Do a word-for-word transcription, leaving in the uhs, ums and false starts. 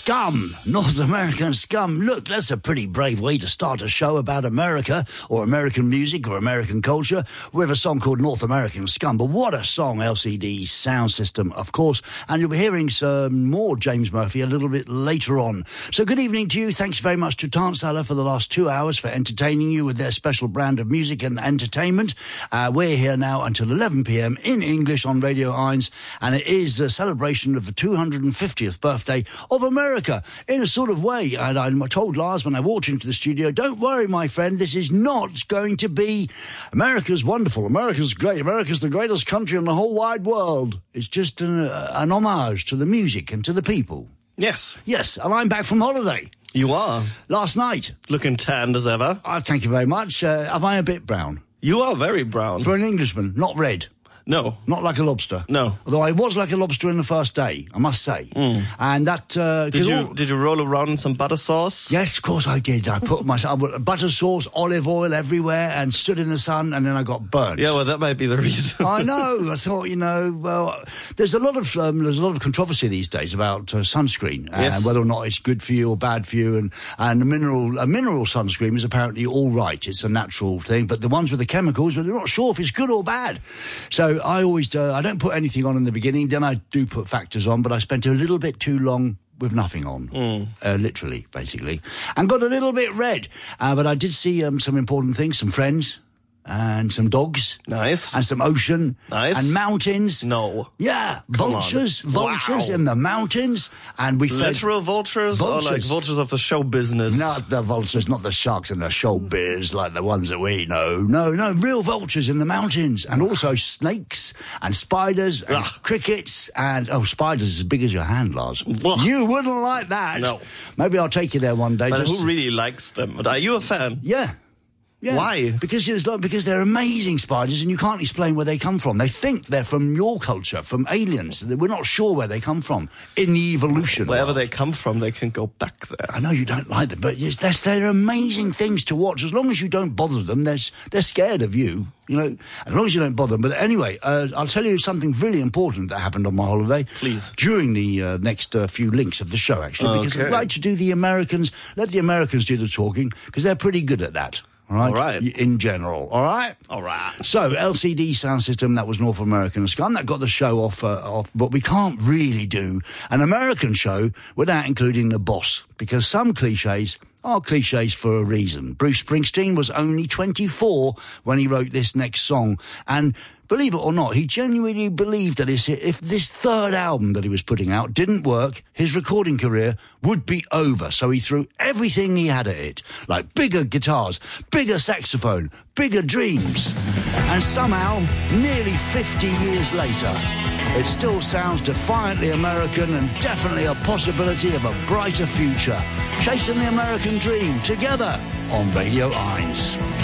Scum, North American Scum. Look, that's a pretty brave way to start a show about America or American music or American culture with a song called North American Scum. But what a song, L C D Sound System, of course. And you'll be hearing some more James Murphy a little bit later on. So good evening to you. Thanks very much to Tanzala for the last two hours for entertaining you with their special brand of music and entertainment. Uh, we're here now until eleven p.m. in English on Radio Eins, and it is a celebration of the two hundred fiftieth birthday of America in a sort of way. And I told Lars when I walked into the studio, don't worry, my friend, this is not going to be America's wonderful, America's great, America's the greatest country in the whole wide world. It's just an, uh, an homage to the music and to the people. Yes. Yes, and I'm back from holiday. You are. Last night. Looking tanned as ever. Oh, thank you very much. Uh, am I a bit brown? You are very brown. For an Englishman, not red. No. Not like a lobster. No. Although I was like a lobster in the first day, I must say. Mm. And that... Uh, did you all... did you roll around in some butter sauce? Yes, of course I did. I put myself butter sauce, olive oil everywhere and stood in the sun, and then I got burnt. Yeah, well, that might be the reason. I know. I thought, you know, well, there's a lot of um, there's a lot of controversy these days about uh, sunscreen and yes. whether or not it's good for you or bad for you. And and the mineral a mineral sunscreen is apparently all right. It's a natural thing, but the ones with the chemicals, well, they're not sure if it's good or bad. So I always uh, I don't put anything on in the beginning. Then I do put factors on, but I spent a little bit too long with nothing on, mm. uh, literally, basically, and got a little bit red. Uh, but I did see um, some important things, some friends. And some dogs. Nice. And some ocean. Nice. And mountains. No. Yeah. Come vultures. on. Vultures Wow. in the mountains. And we fed... Literal vultures, vultures or like vultures of the show business? Not the vultures, not the sharks in the show biz like the ones that we know. No, no, real vultures in the mountains. And also snakes and spiders and Ugh. crickets and... Oh, spiders as big as your hand, Lars. Ugh. You wouldn't like that. No. Maybe I'll take you there one day. But just... who really likes them? Are you a fan? Yeah. Yeah. Why? Because it's like, because they're amazing spiders and you can't explain where they come from. They think they're from your culture, from aliens. We're not sure where they come from in the evolution. Wherever world. they come from, they can go back there. I know you don't like them, but yes, that's, they're amazing things to watch. As long as you don't bother them, they're, they're scared of you. You know, as long as you don't bother them. But anyway, uh, I'll tell you something really important that happened on my holiday. Please. During the uh, next uh, few links of the show, actually. Because Okay. I'd like to do the Americans, let the Americans do the talking, because they're pretty good at that. All right? All right. In general. All right? All right. So, L C D Sound System, that was North American Scum. That got the show off, uh, off, but we can't really do an American show without including the boss, because some cliches are cliches for a reason. Bruce Springsteen was only twenty-four when he wrote this next song, and believe it or not, he genuinely believed that if this third album that he was putting out didn't work, his recording career would be over. So he threw everything he had at it, like bigger guitars, bigger saxophone, bigger dreams. And somehow, nearly fifty years later, it still sounds defiantly American and definitely a possibility of a brighter future. Chasing the American dream together on Radio Eins.